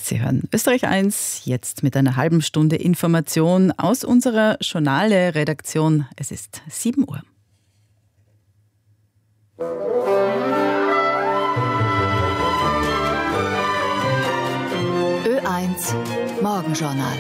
Sie hören Österreich 1, jetzt mit einer halben Stunde Information aus unserer Journale-Redaktion. Es ist 7 Uhr. Ö1 Morgenjournal.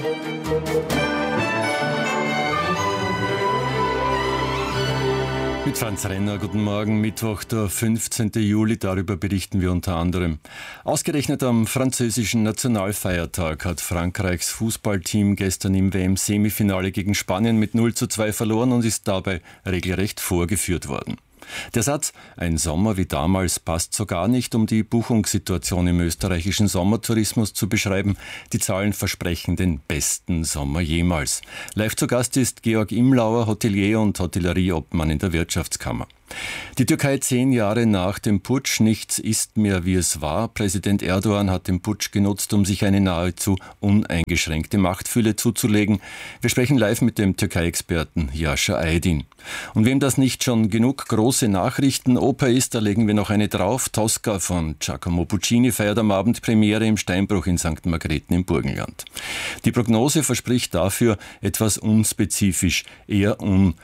Mit Franz Renner, guten Morgen, Mittwoch, der 15. Juli, darüber berichten wir unter anderem. Ausgerechnet am französischen Nationalfeiertag hat Frankreichs Fußballteam gestern im WM-Semifinale gegen Spanien mit 0:2 verloren und ist dabei regelrecht vorgeführt worden. Der Satz, ein Sommer wie damals, passt so gar nicht, um die Buchungssituation im österreichischen Sommertourismus zu beschreiben. Die Zahlen versprechen den besten Sommer jemals. Live zu Gast ist Georg Imlauer, Hotelier und Hotellerieobmann in der Wirtschaftskammer. Die Türkei 10 Jahre nach dem Putsch, nichts ist mehr wie es war. Präsident Erdogan hat den Putsch genutzt, um sich eine nahezu uneingeschränkte Machtfülle zuzulegen. Wir sprechen live mit dem Türkei-Experten Yasha Aydin. Und wem das nicht schon genug große Nachrichtenoper ist, da legen wir noch eine drauf. Tosca von Giacomo Puccini feiert am Abend Premiere im Steinbruch in St. Margrethen im Burgenland. Die Prognose verspricht dafür etwas unspezifisch, eher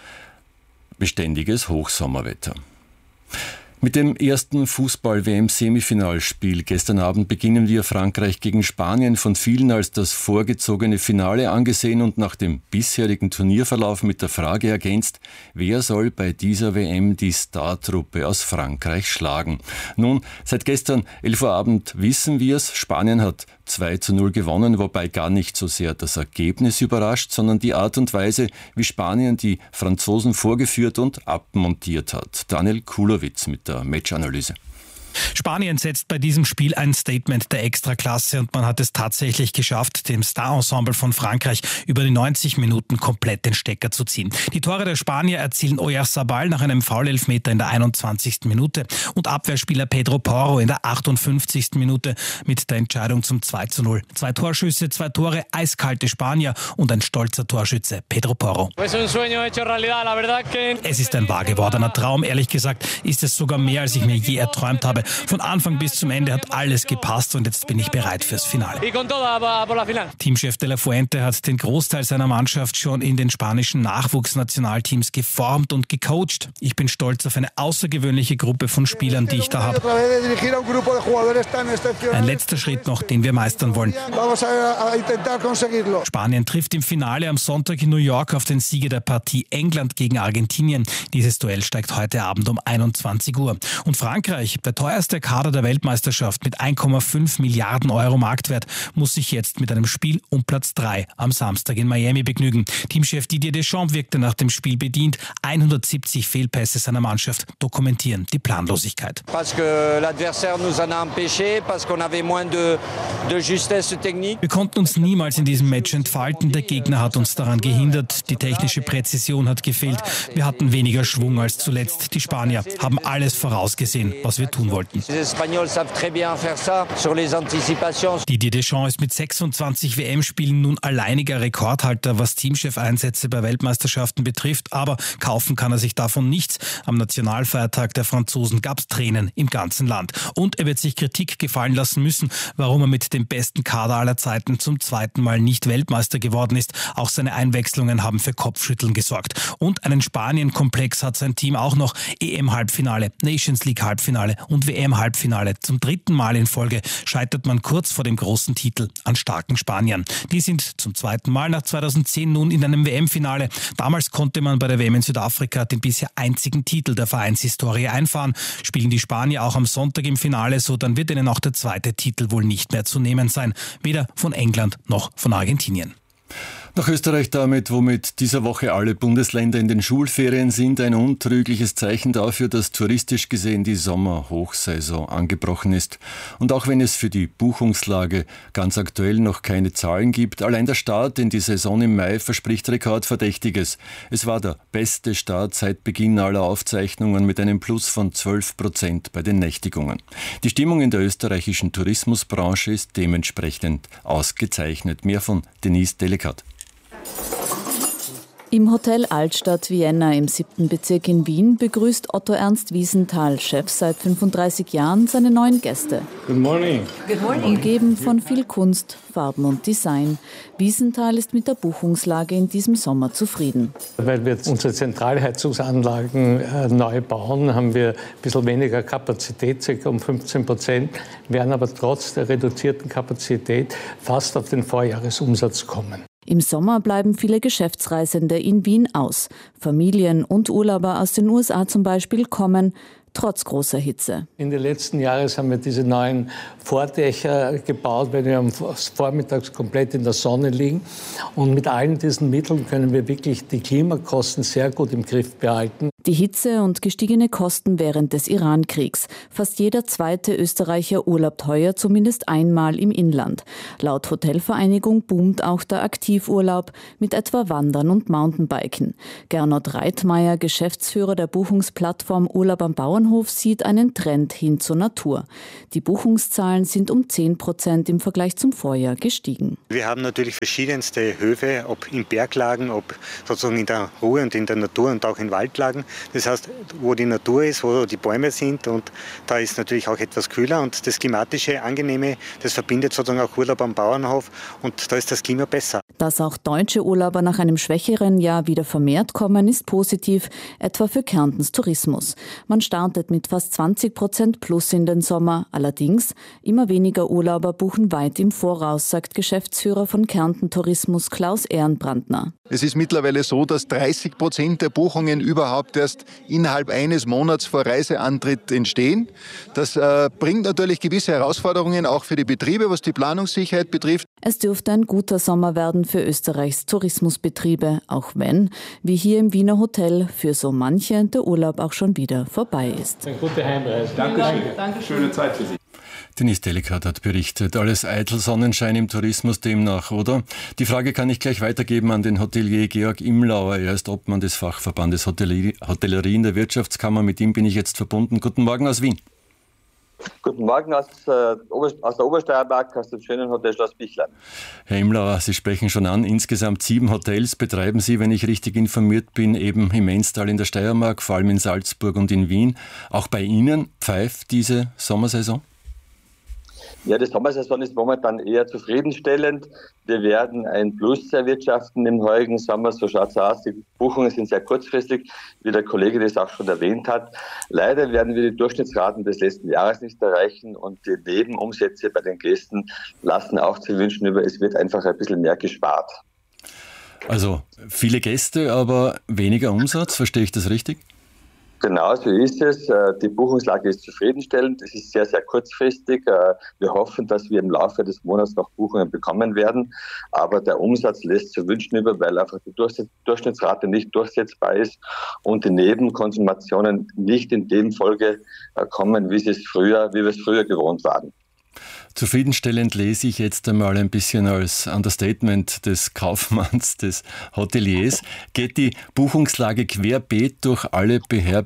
beständiges Hochsommerwetter. Mit dem ersten Fußball-WM-Semifinalspiel gestern Abend beginnen wir. Frankreich gegen Spanien, von vielen als das vorgezogene Finale angesehen und nach dem bisherigen Turnierverlauf mit der Frage ergänzt, wer soll bei dieser WM die Startruppe aus Frankreich schlagen? Nun, seit gestern 11 Uhr Abend wissen wir es. Spanien hat 2:0 gewonnen, wobei gar nicht so sehr das Ergebnis überrascht, sondern die Art und Weise, wie Spanien die Franzosen vorgeführt und abmontiert hat. Daniel Kulowitz mit der Matchanalyse. Spanien setzt bei diesem Spiel ein Statement der Extraklasse und man hat es tatsächlich geschafft, dem Star-Ensemble von Frankreich über die 90 Minuten komplett den Stecker zu ziehen. Die Tore der Spanier erzielen Oyarzabal nach einem Foul-Elfmeter in der 21. Minute und Abwehrspieler Pedro Porro in der 58. Minute mit der Entscheidung zum 2:0. 2 Torschüsse, 2 Tore, eiskalte Spanier und ein stolzer Torschütze, Pedro Porro. Es ist ein wahr gewordener Traum. Ehrlich gesagt ist es sogar mehr, als ich mir je erträumt habe. Von Anfang bis zum Ende hat alles gepasst und jetzt bin ich bereit fürs Finale. Teamchef De La Fuente hat den Großteil seiner Mannschaft schon in den spanischen Nachwuchsnationalteams geformt und gecoacht. Ich bin stolz auf eine außergewöhnliche Gruppe von Spielern, die ich da habe. Ein letzter Schritt noch, den wir meistern wollen. Spanien trifft im Finale am Sonntag in New York auf den Sieger der Partie England gegen Argentinien. Dieses Duell steigt heute Abend um 21 Uhr. Und Frankreich, der teuerste Kader der Weltmeisterschaft mit 1,5 Milliarden Euro Marktwert, muss sich jetzt mit einem Spiel um Platz 3 am Samstag in Miami begnügen. Teamchef Didier Deschamps wirkte nach dem Spiel bedient. 170 Fehlpässe seiner Mannschaft dokumentieren die Planlosigkeit. Wir konnten uns niemals in diesem Match entfalten. Der Gegner hat uns daran gehindert. Die technische Präzision hat gefehlt. Wir hatten weniger Schwung als zuletzt. Die Spanier haben alles vorausgesehen, was wir tun wollten. Didier Deschamps ist mit 26 WM-Spielen nun alleiniger Rekordhalter, was Teamchef-Einsätze bei Weltmeisterschaften betrifft. Aber kaufen kann er sich davon nichts. Am Nationalfeiertag der Franzosen gab es Tränen im ganzen Land. Und er wird sich Kritik gefallen lassen müssen, warum er mit dem besten Kader aller Zeiten zum 2. Mal nicht Weltmeister geworden ist. Auch seine Einwechslungen haben für Kopfschütteln gesorgt. Und einen Spanien-Komplex hat sein Team auch noch. EM-Halbfinale, Nations League-Halbfinale und WM-Halbfinale. Zum 3. Mal in Folge scheitert man kurz vor dem großen Titel an starken Spaniern. Die sind zum 2. Mal nach 2010 nun in einem WM-Finale. Damals konnte man bei der WM in Südafrika den bisher einzigen Titel der Vereinshistorie einfahren. Spielen die Spanier auch am Sonntag im Finale so, dann wird ihnen auch der 2. Titel wohl nicht mehr zu nehmen sein. Weder von England noch von Argentinien. Nach Österreich damit, womit dieser Woche alle Bundesländer in den Schulferien sind, ein untrügliches Zeichen dafür, dass touristisch gesehen die Sommerhochsaison angebrochen ist. Und auch wenn es für die Buchungslage ganz aktuell noch keine Zahlen gibt, allein der Start in die Saison im Mai verspricht Rekordverdächtiges. Es war der beste Start seit Beginn aller Aufzeichnungen mit einem Plus von 12% bei den Nächtigungen. Die Stimmung in der österreichischen Tourismusbranche ist dementsprechend ausgezeichnet. Mehr von Denise Delikat. Im Hotel Altstadt Vienna im 7. Bezirk in Wien begrüßt Otto Ernst Wiesenthal, Chef seit 35 Jahren, seine neuen Gäste. Good morning. Good morning. Umgeben von viel Kunst, Farben und Design. Wiesenthal ist mit der Buchungslage in diesem Sommer zufrieden. Weil wir unsere Zentralheizungsanlagen neu bauen, haben wir ein bisschen weniger Kapazität, ca. um 15%, werden aber trotz der reduzierten Kapazität fast auf den Vorjahresumsatz kommen. Im Sommer bleiben viele Geschäftsreisende in Wien aus. Familien und Urlauber aus den USA zum Beispiel kommen, trotz großer Hitze. In den letzten Jahren haben wir diese neuen Vordächer gebaut, weil wir vormittags komplett in der Sonne liegen. Und mit allen diesen Mitteln können wir wirklich die Klimakosten sehr gut im Griff behalten. Die Hitze und gestiegene Kosten während des Iran-Kriegs. Fast jeder zweite Österreicher urlaubt heuer zumindest einmal im Inland. Laut Hotelvereinigung boomt auch der Aktivurlaub mit etwa Wandern und Mountainbiken. Gernot Reitmeier, Geschäftsführer der Buchungsplattform Urlaub am Bauernhof, sieht einen Trend hin zur Natur. Die Buchungszahlen sind um 10% im Vergleich zum Vorjahr gestiegen. Wir haben natürlich verschiedenste Höfe, ob in Berglagen, ob sozusagen in der Ruhe und in der Natur und auch in Waldlagen. Das heißt, wo die Natur ist, wo die Bäume sind, und da ist natürlich auch etwas kühler, und das klimatische, angenehme, das verbindet sozusagen auch Urlaub am Bauernhof, und da ist das Klima besser. Dass auch deutsche Urlauber nach einem schwächeren Jahr wieder vermehrt kommen, ist positiv, etwa für Kärntens Tourismus. Man startet mit fast 20% plus in den Sommer. Allerdings, immer weniger Urlauber buchen weit im Voraus, sagt Geschäftsführer von Kärnten Tourismus Klaus Ehrenbrandner. Es ist mittlerweile so, dass 30% der Buchungen überhaupt erst innerhalb eines Monats vor Reiseantritt entstehen. Das bringt natürlich gewisse Herausforderungen auch für die Betriebe, was die Planungssicherheit betrifft. Es dürfte ein guter Sommer werden für Österreichs Tourismusbetriebe, auch wenn, wie hier im Wiener Hotel, für so manche der Urlaub auch schon wieder vorbei ist. Eine gute Heimreise. Danke. Schöne Zeit für Sie. Denise Delikat hat berichtet. Alles eitel Sonnenschein im Tourismus demnach, oder? Die Frage kann ich gleich weitergeben an den Hotelier Georg Imlauer. Er ist Obmann des Fachverbandes Hotellerie in der Wirtschaftskammer. Mit ihm bin ich jetzt verbunden. Guten Morgen aus Wien. Guten Morgen aus der Obersteiermark, aus dem schönen Hotel Schloss Bichlein. Herr Imlauer, Sie sprechen schon an. Insgesamt 7 Hotels betreiben Sie, wenn ich richtig informiert bin, eben im Enstal in der Steiermark, vor allem in Salzburg und in Wien. Auch bei Ihnen pfeift diese Sommersaison? Ja, die Sommersaison ist momentan eher zufriedenstellend. Wir werden ein Plus erwirtschaften im heurigen Sommer, so schaut es aus. Die Buchungen sind sehr kurzfristig, wie der Kollege das auch schon erwähnt hat. Leider werden wir die Durchschnittsraten des letzten Jahres nicht erreichen, und die Nebenumsätze bei den Gästen lassen auch zu wünschen über. Es wird einfach ein bisschen mehr gespart. Also viele Gäste, aber weniger Umsatz, verstehe ich das richtig? Genau so ist es. Die Buchungslage ist zufriedenstellend. Es ist sehr, sehr kurzfristig. Wir hoffen, dass wir im Laufe des Monats noch Buchungen bekommen werden. Aber der Umsatz lässt zu wünschen über, weil einfach die Durchschnittsrate nicht durchsetzbar ist und die Nebenkonsumationen nicht in dem Folge kommen, wie wir es früher gewohnt waren. Zufriedenstellend lese ich jetzt einmal ein bisschen als Understatement des Kaufmanns, des Hoteliers. Geht die Buchungslage querbeet durch alle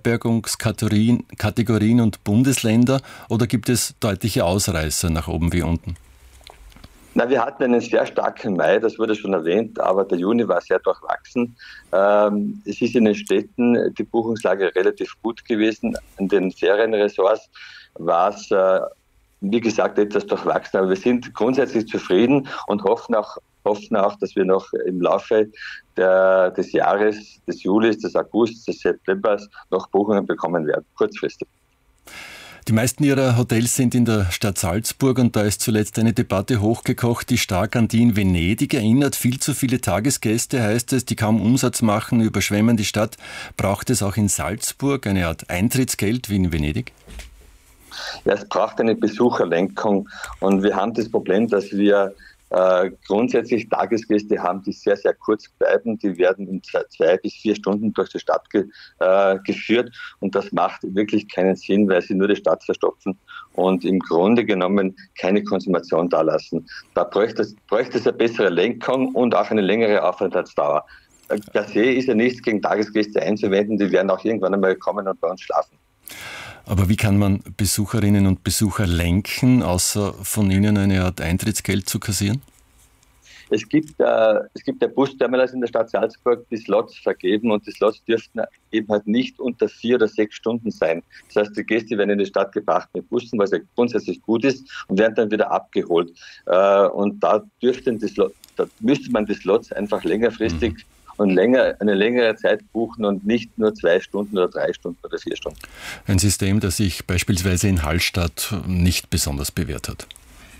Beherbergungskategorien und Bundesländer, oder gibt es deutliche Ausreißer nach oben wie unten? Na, wir hatten einen sehr starken Mai, das wurde schon erwähnt, aber der Juni war sehr durchwachsen. Es ist in den Städten die Buchungslage relativ gut gewesen. In den Ferienresorts war es wie gesagt, etwas durchwachsen, aber wir sind grundsätzlich zufrieden und hoffen auch, dass wir noch im Laufe des Jahres, des Julis, des Augusts, des Septembers noch Buchungen bekommen werden, kurzfristig. Die meisten Ihrer Hotels sind in der Stadt Salzburg, und da ist zuletzt eine Debatte hochgekocht, die stark an die in Venedig erinnert. Viel zu viele Tagesgäste, heißt es, die kaum Umsatz machen, überschwemmen die Stadt. Braucht es auch in Salzburg eine Art Eintrittsgeld wie in Venedig? Ja, es braucht eine Besucherlenkung, und wir haben das Problem, dass wir grundsätzlich Tagesgäste haben, die sehr, sehr kurz bleiben. Die werden in 2 bis 4 Stunden durch die Stadt geführt, und das macht wirklich keinen Sinn, weil sie nur die Stadt verstopfen und im Grunde genommen keine Konsumation dalassen. Da bräuchte es eine bessere Lenkung und auch eine längere Aufenthaltsdauer. Per se ist ja nichts gegen Tagesgäste einzuwenden, die werden auch irgendwann einmal kommen und bei uns schlafen. Aber wie kann man Besucherinnen und Besucher lenken, außer von ihnen eine Art Eintrittsgeld zu kassieren? Es gibt ja Busterminals in der Stadt Salzburg, die Slots vergeben und die Slots dürften eben halt nicht unter 4 oder 6 Stunden sein. Das heißt, die Gäste werden in die Stadt gebracht mit Bussen, was ja grundsätzlich gut ist, und werden dann wieder abgeholt. Und da müsste man die Slots einfach längerfristig und eine längere Zeit buchen und nicht nur 2 Stunden oder 3 Stunden oder 4 Stunden. Ein System, das sich beispielsweise in Hallstatt nicht besonders bewährt hat.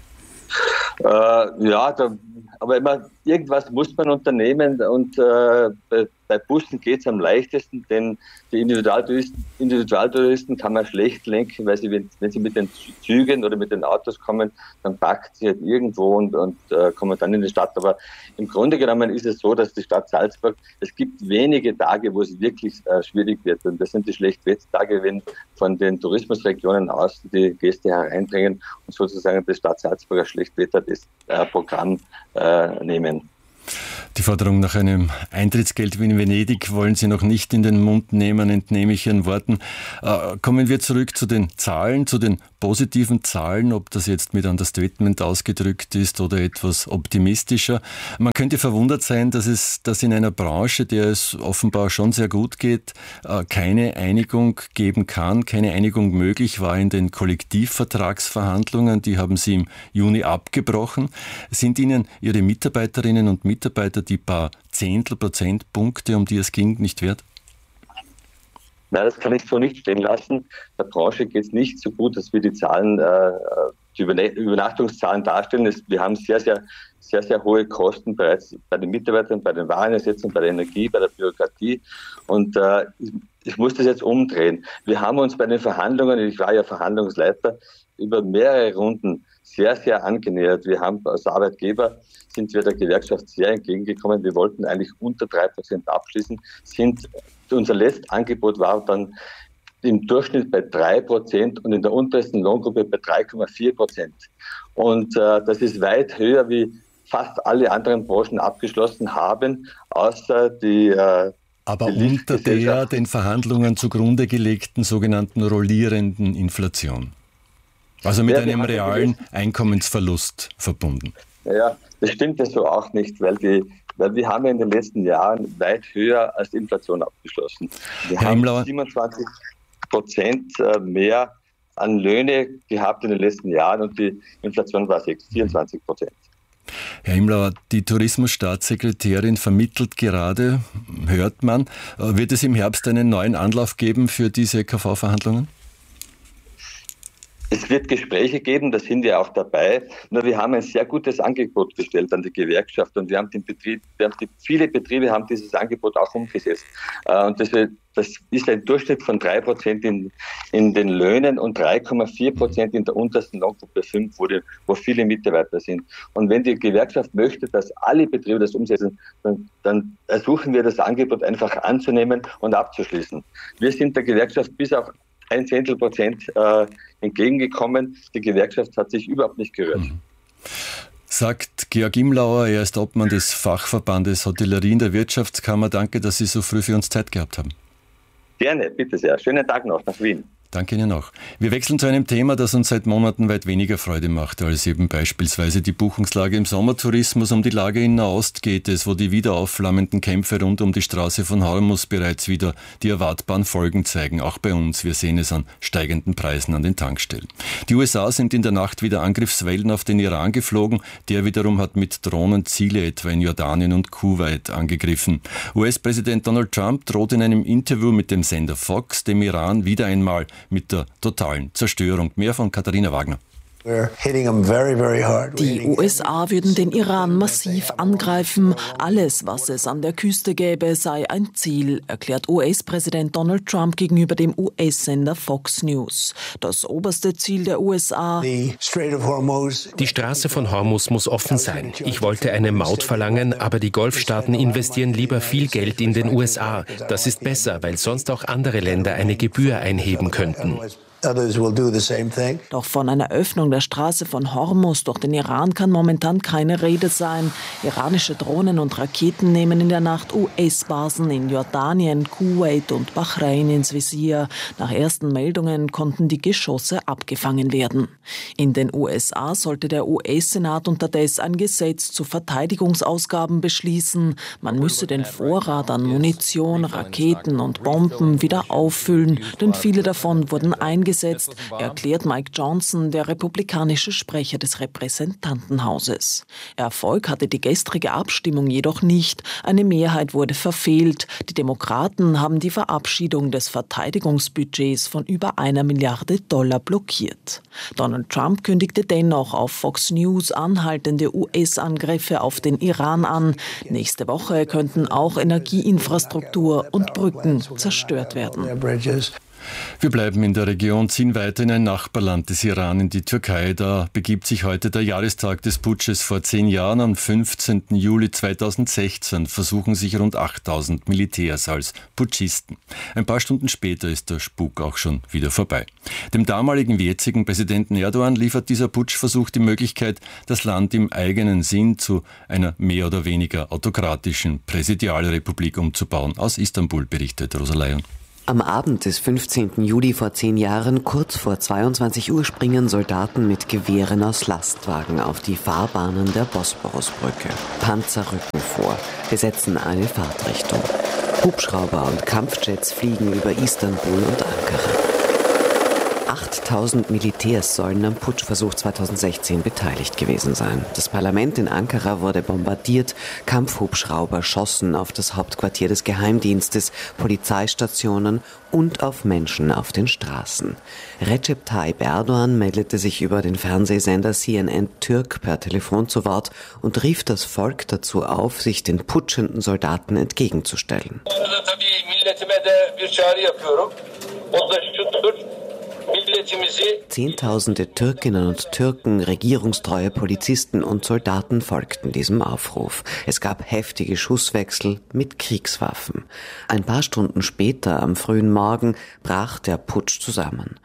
Aber immer irgendwas muss man unternehmen und bei Bussen geht es am leichtesten, denn die Individualtouristen kann man schlecht lenken, weil wenn sie mit den Zügen oder mit den Autos kommen, dann parken sie halt irgendwo und kommen dann in die Stadt. Aber im Grunde genommen ist es so, dass die Stadt Salzburg, es gibt wenige Tage, wo es wirklich schwierig wird. Und das sind die Schlechtwettertage, wenn von den Tourismusregionen aus die Gäste hereindringen und sozusagen das Stadt Salzburger Schlechtwetterprogramm nehmen. Die Forderung nach einem Eintrittsgeld wie in Venedig wollen Sie noch nicht in den Mund nehmen, entnehme ich Ihren Worten. Kommen wir zurück zu den Zahlen, zu den positiven Zahlen, ob das jetzt mit Understatement ausgedrückt ist oder etwas optimistischer. Man könnte verwundert sein, dass in einer Branche, der es offenbar schon sehr gut geht, keine Einigung geben kann, keine Einigung möglich war in den Kollektivvertragsverhandlungen. Die haben Sie im Juni abgebrochen. Sind Ihnen Ihre Mitarbeiterinnen und Mitarbeiter die paar Zehntel-Prozentpunkte, um die es ging, nicht wert? Nein, das kann ich so nicht stehen lassen. Der Branche geht es nicht so gut, dass wir die Zahlen, die Übernachtungszahlen darstellen. Wir haben sehr, sehr, sehr, sehr hohe Kosten bereits bei den Mitarbeitern, bei den Warenersetzungen, bei der Energie, bei der Bürokratie. Und ich muss das jetzt umdrehen. Wir haben uns bei den Verhandlungen, ich war ja Verhandlungsleiter, über mehrere Runden sehr, sehr angenähert. Wir haben als Arbeitgeber sind wir der Gewerkschaft sehr entgegengekommen. Wir wollten eigentlich unter 3% abschließen. Unser letztes Angebot war dann im Durchschnitt bei 3% und in der untersten Lohngruppe bei 3,4%. Und das ist weit höher, wie fast alle anderen Branchen abgeschlossen haben, außer die aber unter der den Verhandlungen zugrunde gelegten sogenannten rollierenden Inflation. Also mit einem realen Einkommensverlust verbunden. Ja, das stimmt ja so auch nicht, weil wir haben ja in den letzten Jahren weit höher als die Inflation abgeschlossen. Wir haben 27% mehr an Löhne gehabt in den letzten Jahren und die Inflation war 24%. Herr Imlauer, die Tourismusstaatssekretärin vermittelt gerade, hört man, wird es im Herbst einen neuen Anlauf geben für diese KV-Verhandlungen? Es wird Gespräche geben, da sind wir auch dabei. Nur wir haben ein sehr gutes Angebot gestellt an die Gewerkschaft und viele Betriebe haben dieses Angebot auch umgesetzt. Und das ist ein Durchschnitt von 3% in den Löhnen und 3,4% in der untersten Lohngruppe 5, wo viele Mitarbeiter sind. Und wenn die Gewerkschaft möchte, dass alle Betriebe das umsetzen, dann ersuchen wir das Angebot einfach anzunehmen und abzuschließen. Wir sind der Gewerkschaft bis auf 0,1% entgegengekommen. Die Gewerkschaft hat sich überhaupt nicht gerührt. Sagt Georg Imlauer, er ist Obmann des Fachverbandes Hotellerie in der Wirtschaftskammer. Danke, dass Sie so früh für uns Zeit gehabt haben. Gerne, bitte sehr. Schönen Tag noch nach Wien. Danke Ihnen auch. Wir wechseln zu einem Thema, das uns seit Monaten weit weniger Freude macht als eben beispielsweise die Buchungslage im Sommertourismus. Um die Lage in Nahost geht es, wo die wieder aufflammenden Kämpfe rund um die Straße von Hormuz bereits wieder die erwartbaren Folgen zeigen. Auch bei uns. Wir sehen es an steigenden Preisen an den Tankstellen. Die USA sind in der Nacht wieder Angriffswellen auf den Iran geflogen. Der wiederum hat mit Drohnen Ziele etwa in Jordanien und Kuwait angegriffen. US-Präsident Donald Trump droht in einem Interview mit dem Sender Fox dem Iran wieder einmal mit der totalen Zerstörung. Mehr von Katharina Wagner. Die USA würden den Iran massiv angreifen. Alles, was es an der Küste gäbe, sei ein Ziel, erklärt US-Präsident Donald Trump gegenüber dem US-Sender Fox News. Das oberste Ziel der USA: Die Straße von Hormuz muss offen sein. Ich wollte eine Maut verlangen, aber die Golfstaaten investieren lieber viel Geld in den USA. Das ist besser, weil sonst auch andere Länder eine Gebühr einheben könnten. Doch von einer Öffnung der Straße von Hormuz durch den Iran kann momentan keine Rede sein. Iranische Drohnen und Raketen nehmen in der Nacht US-Basen in Jordanien, Kuwait und Bahrain ins Visier. Nach ersten Meldungen konnten die Geschosse abgefangen werden. In den USA sollte der US-Senat unterdessen ein Gesetz zu Verteidigungsausgaben beschließen. Man müsse den Vorrat an Munition, Raketen und Bomben wieder auffüllen, denn viele davon wurden eingesetzt, erklärt Mike Johnson, der republikanische Sprecher des Repräsentantenhauses. Erfolg hatte die gestrige Abstimmung jedoch nicht. Eine Mehrheit wurde verfehlt. Die Demokraten haben die Verabschiedung des Verteidigungsbudgets von über $1 Milliarde blockiert. Donald Trump kündigte dennoch auf Fox News anhaltende US-Angriffe auf den Iran an. Nächste Woche könnten auch Energieinfrastruktur und Brücken zerstört werden. Wir bleiben in der Region, ziehen weiter in ein Nachbarland des Iran, in die Türkei. Da begibt sich heute der Jahrestag des Putsches vor 10 Jahren. Am 15. Juli 2016 versuchen sich rund 8.000 Militärs als Putschisten. Ein paar Stunden später ist der Spuk auch schon wieder vorbei. Dem damaligen wie jetzigen Präsidenten Erdogan liefert dieser Putschversuch die Möglichkeit, das Land im eigenen Sinn zu einer mehr oder weniger autokratischen Präsidialrepublik umzubauen. Aus Istanbul berichtet Rosa Leyen. Am Abend des 15. Juli vor 10 Jahren, kurz vor 22 Uhr, springen Soldaten mit Gewehren aus Lastwagen auf die Fahrbahnen der Bosporusbrücke. Panzer rücken vor, besetzen eine Fahrtrichtung. Hubschrauber und Kampfjets fliegen über Istanbul und Ankara. 8.000 Militärs sollen am Putschversuch 2016 beteiligt gewesen sein. Das Parlament in Ankara wurde bombardiert, Kampfhubschrauber schossen auf das Hauptquartier des Geheimdienstes, Polizeistationen und auf Menschen auf den Straßen. Recep Tayyip Erdogan meldete sich über den Fernsehsender CNN Türk per Telefon zu Wort und rief das Volk dazu auf, sich den putschenden Soldaten entgegenzustellen. Zehntausende Türkinnen und Türken, regierungstreue Polizisten und Soldaten folgten diesem Aufruf. Es gab heftige Schusswechsel mit Kriegswaffen. Ein paar Stunden später, am frühen Morgen, brach der Putsch zusammen.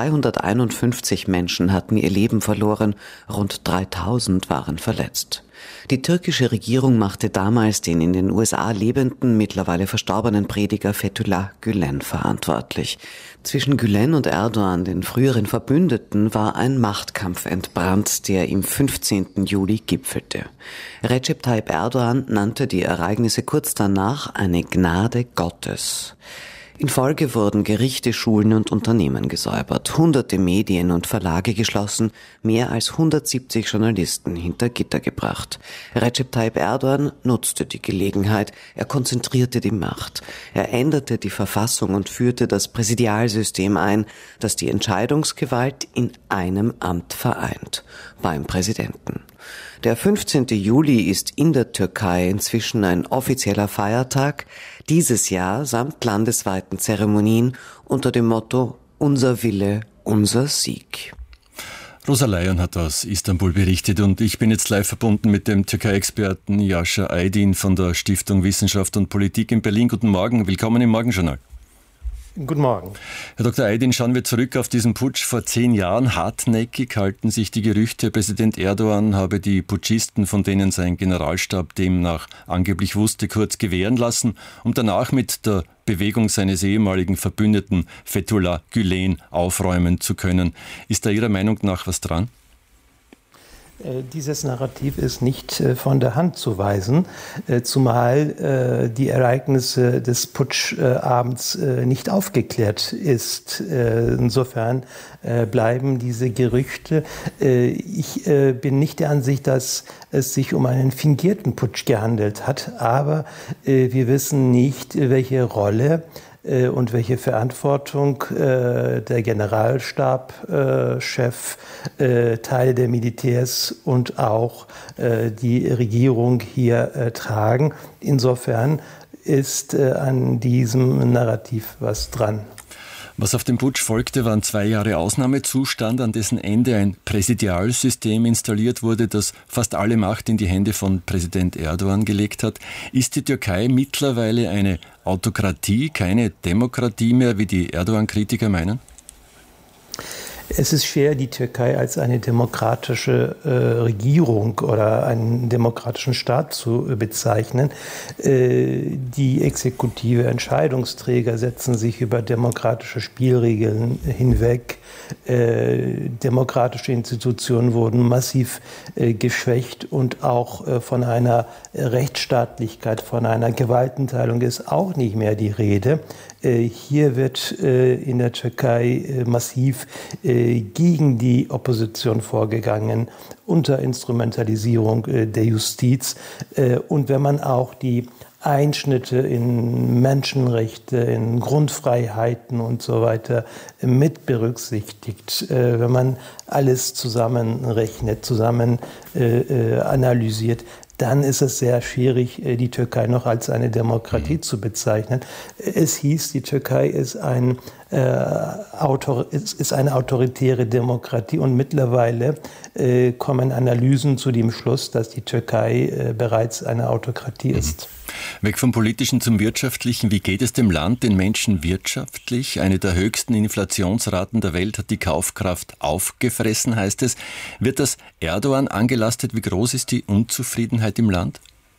251 Menschen hatten ihr Leben verloren, rund 3.000 waren verletzt. Die türkische Regierung machte damals den in den USA lebenden, mittlerweile verstorbenen Prediger Fethullah Gülen verantwortlich. Zwischen Gülen und Erdogan, den früheren Verbündeten, war ein Machtkampf entbrannt, der im 15. Juli gipfelte. Recep Tayyip Erdogan nannte die Ereignisse kurz danach eine Gnade Gottes. In Folge wurden Gerichte, Schulen und Unternehmen gesäubert, hunderte Medien und Verlage geschlossen, mehr als 170 Journalisten hinter Gitter gebracht. Recep Tayyip Erdogan nutzte die Gelegenheit, er konzentrierte die Macht. Er änderte die Verfassung und führte das Präsidialsystem ein, das die Entscheidungsgewalt in einem Amt vereint, beim Präsidenten. Der 15. Juli ist in der Türkei inzwischen ein offizieller Feiertag, dieses Jahr samt landesweiten Zeremonien unter dem Motto Unser Wille, unser Sieg. Rosa Leyen hat aus Istanbul berichtet und ich bin jetzt live verbunden mit dem Türkei-Experten Yasha Aydin von der Stiftung Wissenschaft und Politik in Berlin. Guten Morgen, willkommen im Morgenjournal. Guten Morgen. Herr Dr. Aydin, schauen wir zurück auf diesen Putsch vor 10 Jahren. Hartnäckig halten sich die Gerüchte, Präsident Erdogan habe die Putschisten, von denen sein Generalstab demnach angeblich wusste, kurz gewähren lassen, um danach mit der Bewegung seines ehemaligen Verbündeten Fethullah Gülen aufräumen zu können. Ist da Ihrer Meinung nach was dran? Dieses Narrativ ist nicht von der Hand zu weisen, zumal die Ereignisse des Putschabends nicht aufgeklärt ist. Insofern bleiben diese Gerüchte. Ich bin nicht der Ansicht, dass es sich um einen fingierten Putsch gehandelt hat, aber wir wissen nicht, welche Rolle und welche Verantwortung der Generalstabschef, Teile der Militärs und auch die Regierung hier tragen. Insofern ist an diesem Narrativ was dran. Was auf den Putsch folgte, waren 2 Jahre Ausnahmezustand, an dessen Ende ein Präsidialsystem installiert wurde, das fast alle Macht in die Hände von Präsident Erdogan gelegt hat. Ist die Türkei mittlerweile eine Autokratie, keine Demokratie mehr, wie die Erdogan-Kritiker meinen? Es ist schwer, die Türkei als eine demokratische Regierung oder einen demokratischen Staat zu bezeichnen. Die exekutive Entscheidungsträger setzen sich über demokratische Spielregeln hinweg. Demokratische Institutionen wurden massiv geschwächt und auch von einer Rechtsstaatlichkeit, von einer Gewaltenteilung ist auch nicht mehr die Rede. Hier wird in der Türkei massiv gegen die Opposition vorgegangen, unter Instrumentalisierung der Justiz. Und wenn man auch die Einschnitte in Menschenrechte, in Grundfreiheiten und so weiter mit berücksichtigt, wenn man alles zusammenrechnet, zusammen analysiert, dann ist es sehr schwierig, die Türkei noch als eine Demokratie zu bezeichnen. Es hieß, die Türkei ist eine autoritäre Demokratie und mittlerweile kommen Analysen zu dem Schluss, dass die Türkei bereits eine Autokratie ist. Weg vom Politischen zum Wirtschaftlichen. Wie geht es dem Land, den Menschen wirtschaftlich? Eine der höchsten Inflationsraten der Welt hat die Kaufkraft aufgefressen, heißt es. Wird das Erdogan angelastet? Wie groß ist die Unzufriedenheit im Land?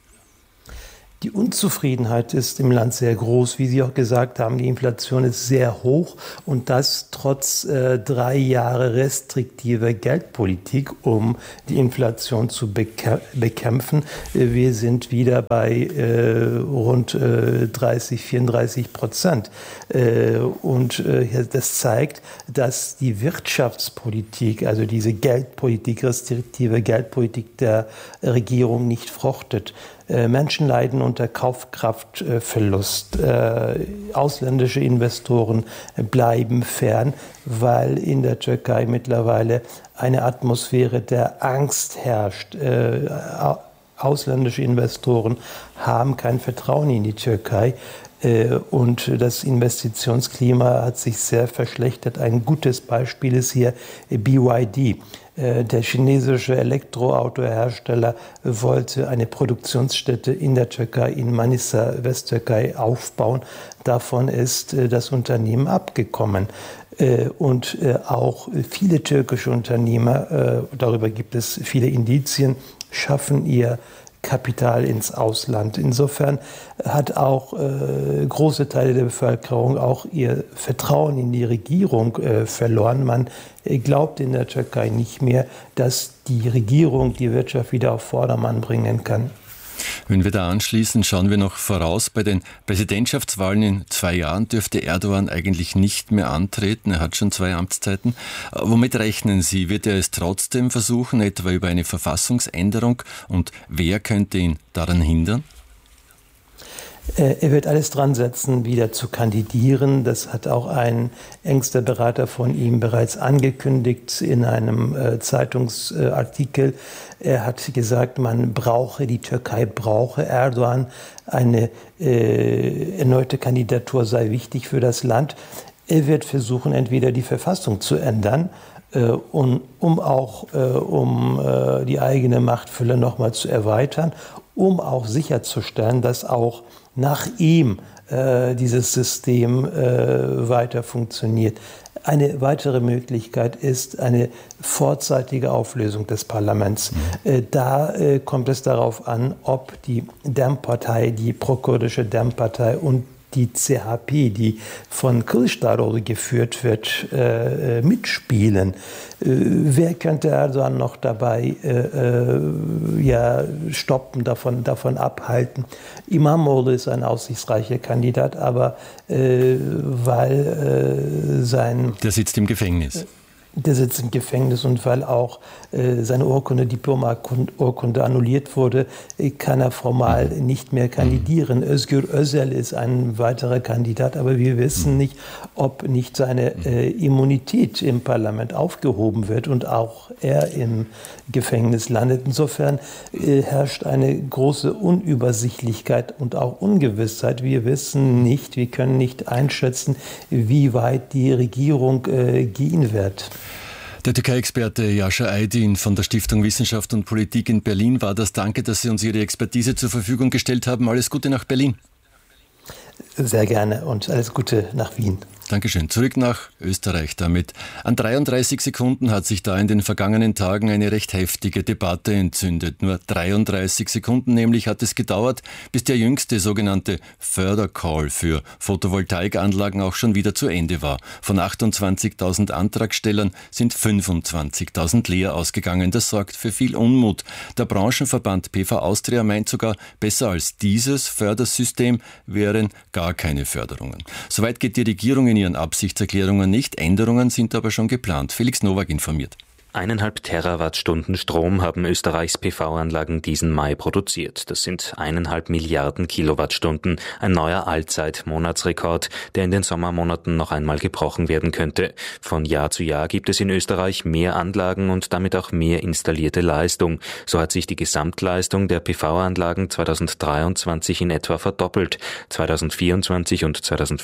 Die Unzufriedenheit ist im Land sehr groß, wie Sie auch gesagt haben. Die Inflation ist sehr hoch und das trotz 3 Jahre restriktiver Geldpolitik, um die Inflation zu bekämpfen. Wir sind wieder bei rund 30-34%. Und das zeigt, dass die Wirtschaftspolitik, also diese Geldpolitik, restriktive Geldpolitik der Regierung nicht fruchtet. Menschen leiden unter Kaufkraftverlust. Ausländische Investoren bleiben fern, weil in der Türkei mittlerweile eine Atmosphäre der Angst herrscht. Ausländische Investoren haben kein Vertrauen in die Türkei. Und das Investitionsklima hat sich sehr verschlechtert. Ein gutes Beispiel ist hier BYD. Der chinesische Elektroautohersteller wollte eine Produktionsstätte in der Türkei, in Manisa, Westtürkei, aufbauen. Davon ist das Unternehmen abgekommen. Und auch viele türkische Unternehmer, darüber gibt es viele Indizien, schaffen ihr Kapital ins Ausland. Insofern hat auch große Teile der Bevölkerung auch ihr Vertrauen in die Regierung verloren. Man glaubt in der Türkei nicht mehr, dass die Regierung die Wirtschaft wieder auf Vordermann bringen kann. Wenn wir da anschließen, schauen wir noch voraus. Bei den Präsidentschaftswahlen in 2 Jahren dürfte Erdogan eigentlich nicht mehr antreten. Er hat schon 2 Amtszeiten. Womit rechnen Sie? Wird er es trotzdem versuchen, etwa über eine Verfassungsänderung? Und wer könnte ihn daran hindern? Er wird alles dran setzen, wieder zu kandidieren. Das hat auch ein engster Berater von ihm bereits angekündigt in einem Zeitungsartikel. Er hat gesagt, die Türkei brauche Erdogan. Eine erneute Kandidatur sei wichtig für das Land. Er wird versuchen, entweder die Verfassung zu ändern, um die eigene Machtfülle nochmal zu erweitern, um auch sicherzustellen, dass auch nach ihm dieses System weiter funktioniert. Eine weitere Möglichkeit ist eine vorzeitige Auflösung des Parlaments. Da kommt es darauf an, ob die DEM-Partei, die prokurdische DEM-Partei und die CHP, die von Kılıçdaroğlu geführt wird, mitspielen. Wer könnte Erdogan noch dabei stoppen, davon abhalten? İmamoğlu ist ein aussichtsreicher Kandidat, aber weil Der sitzt im Gefängnis. Der sitzt im Gefängnis und weil auch seine Diplomaturkunde annulliert wurde, kann er formal nicht mehr kandidieren. Özgür Özel ist ein weiterer Kandidat, aber wir wissen nicht, ob nicht seine Immunität im Parlament aufgehoben wird und auch er im Gefängnis landet. Insofern herrscht eine große Unübersichtlichkeit und auch Ungewissheit. Wir können nicht einschätzen, wie weit die Regierung gehen wird. Der Türkei-Experte Jascha Aydin von der Stiftung Wissenschaft und Politik in Berlin war das. Danke, dass Sie uns Ihre Expertise zur Verfügung gestellt haben. Alles Gute nach Berlin. Sehr gerne und alles Gute nach Wien. Dankeschön. Zurück nach Österreich damit. An 33 Sekunden hat sich da in den vergangenen Tagen eine recht heftige Debatte entzündet. Nur 33 Sekunden nämlich hat es gedauert, bis der jüngste sogenannte Fördercall für Photovoltaikanlagen auch schon wieder zu Ende war. Von 28.000 Antragstellern sind 25.000 leer ausgegangen. Das sorgt für viel Unmut. Der Branchenverband PV Austria meint sogar, besser als dieses Fördersystem wären gar keine Förderungen. Soweit geht die Regierung in ihren Absichtserklärungen nicht. Änderungen sind aber schon geplant. Felix Nowak informiert. 1,5 Terawattstunden Strom haben Österreichs PV-Anlagen diesen Mai produziert. Das sind 1,5 Milliarden Kilowattstunden. Ein neuer Allzeit-Monatsrekord, der in den Sommermonaten noch einmal gebrochen werden könnte. Von Jahr zu Jahr gibt es in Österreich mehr Anlagen und damit auch mehr installierte Leistung. So hat sich die Gesamtleistung der PV-Anlagen 2023 in etwa verdoppelt. 2024 und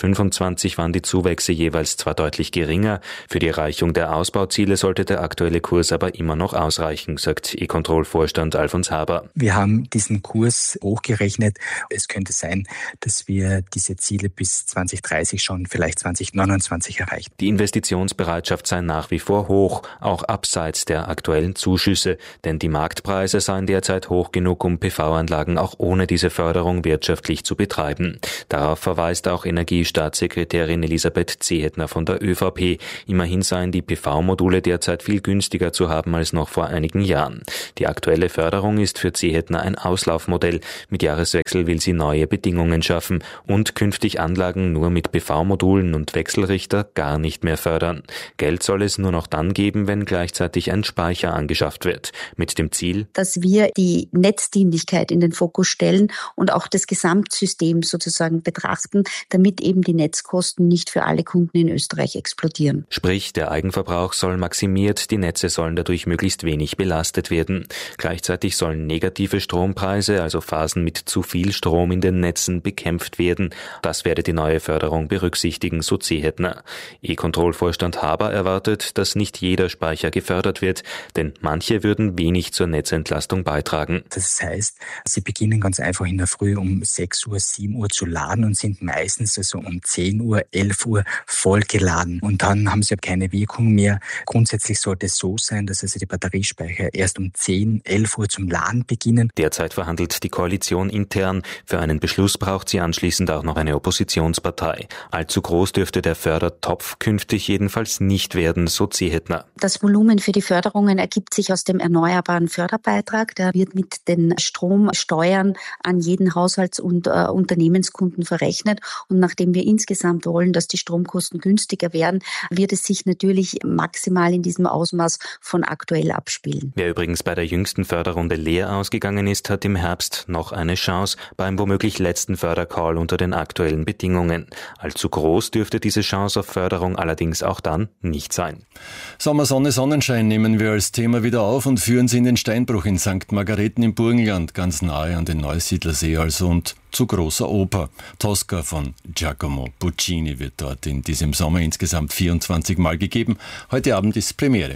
2025 waren die Zuwächse jeweils zwar deutlich geringer. Für die Erreichung der Ausbauziele sollte der aktuelle Kurs aber immer noch ausreichen, sagt E-Control-Vorstand Alfons Haber. Wir haben diesen Kurs hochgerechnet. Es könnte sein, dass wir diese Ziele bis 2030 schon vielleicht 2029 erreichen. Die Investitionsbereitschaft sei nach wie vor hoch, auch abseits der aktuellen Zuschüsse, denn die Marktpreise seien derzeit hoch genug, um PV-Anlagen auch ohne diese Förderung wirtschaftlich zu betreiben. Darauf verweist auch Energiestaatssekretärin Elisabeth Zehetner von der ÖVP. Immerhin seien die PV-Module derzeit viel günstiger zu haben als noch vor einigen Jahren. Die aktuelle Förderung ist für Zehetner ein Auslaufmodell. Mit Jahreswechsel will sie neue Bedingungen schaffen und künftig Anlagen nur mit PV-Modulen und Wechselrichter gar nicht mehr fördern. Geld soll es nur noch dann geben, wenn gleichzeitig ein Speicher angeschafft wird. Mit dem Ziel, dass wir die Netzdienlichkeit in den Fokus stellen und auch das Gesamtsystem sozusagen betrachten, damit eben die Netzkosten nicht für alle Kunden in Österreich explodieren. Sprich, der Eigenverbrauch soll maximiert, die Netze sollen dadurch möglichst wenig belastet werden. Gleichzeitig sollen negative Strompreise, also Phasen mit zu viel Strom in den Netzen, bekämpft werden. Das werde die neue Förderung berücksichtigen, so Zehetner. E-Control-Vorstand Haber erwartet, dass nicht jeder Speicher gefördert wird, denn manche würden wenig zur Netzentlastung beitragen. Das heißt, sie beginnen ganz einfach in der Früh um 6 Uhr, 7 Uhr zu laden und sind meistens also um 10 Uhr, 11 Uhr voll geladen. Und dann haben sie keine Wirkung mehr. Grundsätzlich sollte es so sein, dass also die Batteriespeicher erst um 10, 11 Uhr zum Laden beginnen. Derzeit verhandelt die Koalition intern. Für einen Beschluss braucht sie anschließend auch noch eine Oppositionspartei. Allzu groß dürfte der Fördertopf künftig jedenfalls nicht werden, so Zehetner. Das Volumen für die Förderungen ergibt sich aus dem erneuerbaren Förderbeitrag. Der wird mit den Stromsteuern an jeden Haushalts- und Unternehmenskunden verrechnet. Und nachdem wir insgesamt wollen, dass die Stromkosten günstiger werden, wird es sich natürlich maximal in diesem Ausmaß von aktuell abspielen. Wer übrigens bei der jüngsten Förderrunde leer ausgegangen ist, hat im Herbst noch eine Chance beim womöglich letzten Fördercall unter den aktuellen Bedingungen. Allzu groß dürfte diese Chance auf Förderung allerdings auch dann nicht sein. Sommer, Sonne, Sonnenschein nehmen wir als Thema wieder auf und führen Sie in den Steinbruch in St. Margareten im Burgenland, ganz nahe an den Neusiedlersee also, und zu großer Oper. Tosca von Giacomo Puccini wird dort in diesem Sommer insgesamt 24 Mal gegeben. Heute Abend ist Premiere.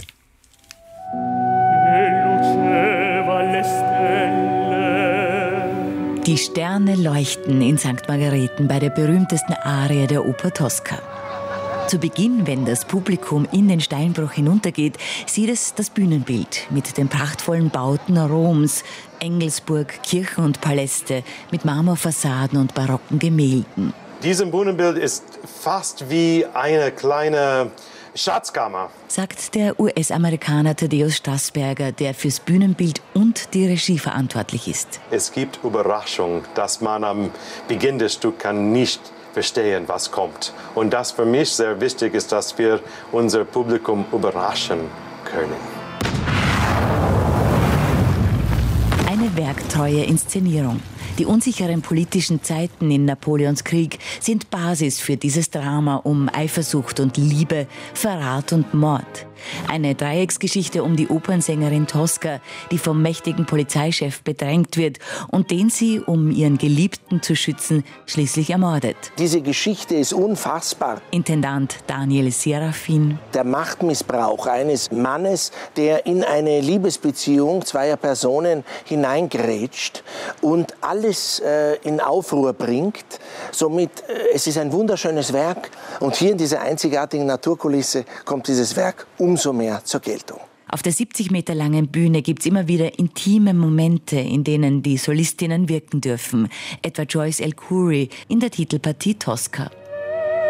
Die Sterne leuchten in St. Margareten bei der berühmtesten Arie der Oper Tosca. Zu Beginn, wenn das Publikum in den Steinbruch hinuntergeht, sieht es das Bühnenbild mit den prachtvollen Bauten Roms, Engelsburg, Kirchen und Paläste mit Marmorfassaden und barocken Gemälden. Dieses Bühnenbild ist fast wie eine kleine Schatzkammer, sagt der US-Amerikaner Thaddeus Strassberger, der fürs Bühnenbild und die Regie verantwortlich ist. Es gibt Überraschungen, dass man am Beginn des Stücks nicht verstehen, was kommt. Und das für mich sehr wichtig ist, dass wir unser Publikum überraschen können. Eine werktreue Inszenierung. Die unsicheren politischen Zeiten in Napoleons Krieg sind Basis für dieses Drama um Eifersucht und Liebe, Verrat und Mord. Eine Dreiecksgeschichte um die Opernsängerin Tosca, die vom mächtigen Polizeichef bedrängt wird und den sie, um ihren Geliebten zu schützen, schließlich ermordet. Diese Geschichte ist unfassbar. Intendant Daniel Serafin. Der Machtmissbrauch eines Mannes, der in eine Liebesbeziehung zweier Personen hineingrätscht und alle alles in Aufruhr bringt. Somit, es ist ein wunderschönes Werk und hier in dieser einzigartigen Naturkulisse kommt dieses Werk umso mehr zur Geltung. Auf der 70 Meter langen Bühne gibt's immer wieder intime Momente, in denen die Solistinnen wirken dürfen. Etwa Joyce El-Khoury in der Titelpartie Tosca.